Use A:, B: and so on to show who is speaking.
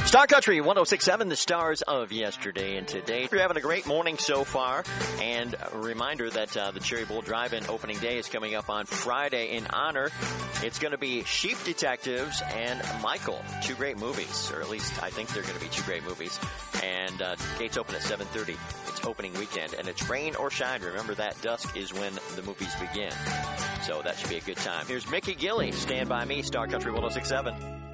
A: Star Country 106.7, the stars of yesterday and today. If you're having a great morning so far, and a reminder that the Cherry Bowl Drive-In opening day is coming up on Friday in honor. It's going to be Sheep Detectives and Michael, two great movies, or at least I think they're going to be two great movies. And gates open at 7:30. It's opening weekend, and it's rain or shine. Remember that dusk is when the movies begin. So that should be a good time. Here's Mickey Gilley, Stand By Me, Star Country 106.7.